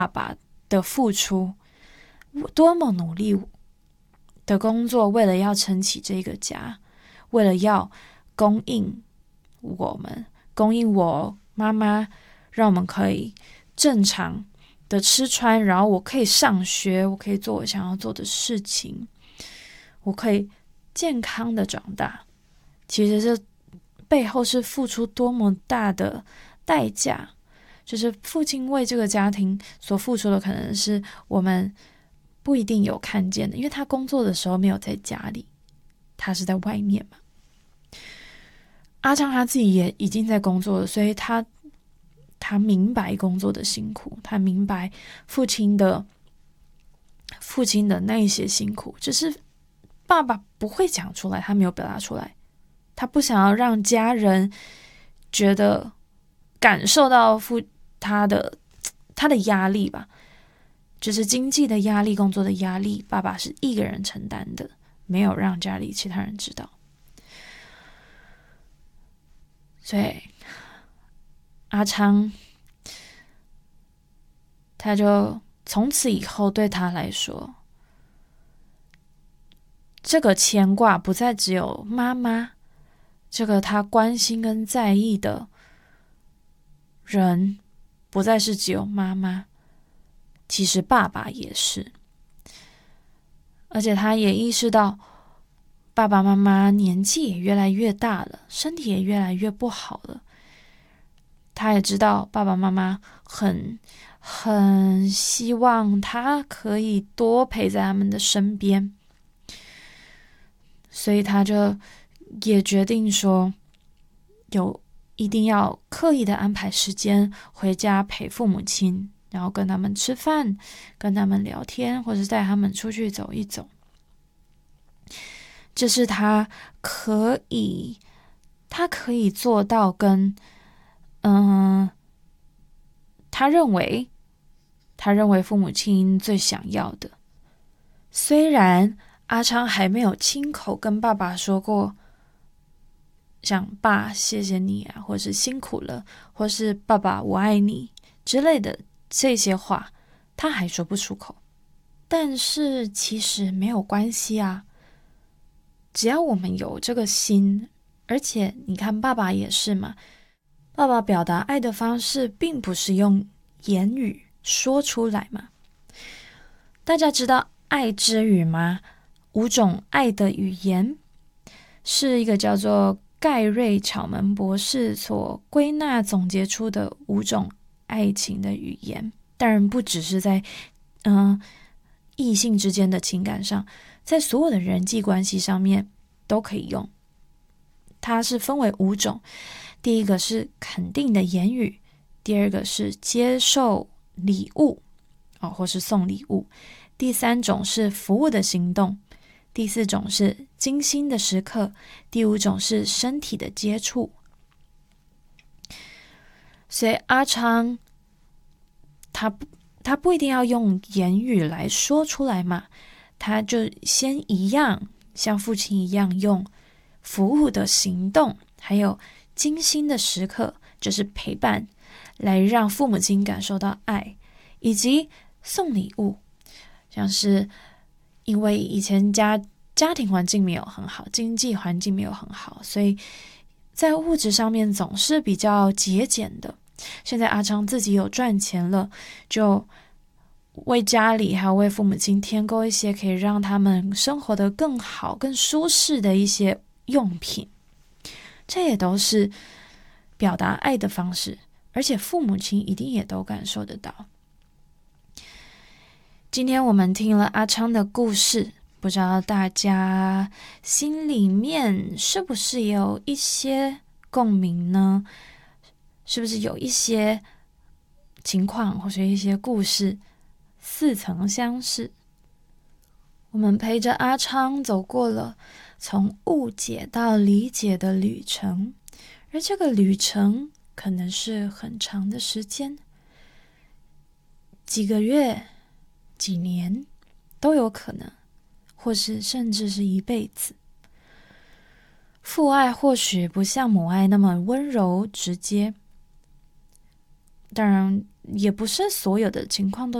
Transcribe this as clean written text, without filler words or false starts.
的付出，多么努力的工作，为了要撑起这个家，为了要供应我妈妈，让我们可以正常的吃穿，然后我可以上学，我可以做我想要做的事情，我可以健康的长大。其实这背后是付出多么大的代价，就是父亲为这个家庭所付出的，可能是我们不一定有看见的，因为他工作的时候没有在家里，他是在外面嘛。阿昌他自己也已经在工作了，所以他明白工作的辛苦，他明白父亲的那一些辛苦，只是爸爸不会讲出来，他没有表达出来，他不想要让家人觉得感受到他的压力吧，就是经济的压力、工作的压力，爸爸是一个人承担的，没有让家里其他人知道。所以阿昌他就从此以后对他来说，这个牵挂不再只有妈妈，这个他关心跟在意的人不再是只有妈妈，其实爸爸也是。而且他也意识到爸爸妈妈年纪也越来越大了，身体也越来越不好了。他也知道爸爸妈妈很希望他可以多陪在他们的身边，所以他就也决定说，一定要刻意的安排时间回家陪父母亲，然后跟他们吃饭，跟他们聊天，或者带他们出去走一走。这是他可以做到跟他认为父母亲最想要的。虽然阿昌还没有亲口跟爸爸说过像爸谢谢你啊，或是辛苦了，或是爸爸我爱你之类的这些话，他还说不出口。但是其实没有关系啊，只要我们有这个心，而且你看爸爸也是嘛，爸爸表达爱的方式并不是用言语说出来嘛。大家知道爱之语吗？5种爱的语言是一个叫做盖瑞·巧门博士所归纳总结出的5种爱情的语言。当然不只是在异性之间的情感上，在所有的人际关系上面都可以用。它是分为5种，第一个是肯定的言语，第二个是接受礼物或是送礼物，第3种是服务的行动，第4种是精心的时刻，第5种是身体的接触。所以阿昌他不一定要用言语来说出来嘛，他就先一样像父亲一样用服务的行动，还有精心的时刻，就是陪伴，来让父母亲感受到爱，以及送礼物，像是因为以前家庭环境没有很好，经济环境没有很好，所以在物质上面总是比较节俭的。现在阿昌自己有赚钱了，就为家里还有为父母亲添购一些可以让他们生活得更好更舒适的一些用品，这也都是表达爱的方式，而且父母亲一定也都感受得到。今天我们听了阿昌的故事，不知道大家心里面是不是也有一些共鸣呢？是不是有一些情况或是一些故事似曾相识？我们陪着阿昌走过了从误解到理解的旅程，而这个旅程可能是很长的时间，几个月、几年都有可能，或是甚至是一辈子。父爱或许不像母爱那么温柔直接，当然也不是所有的情况都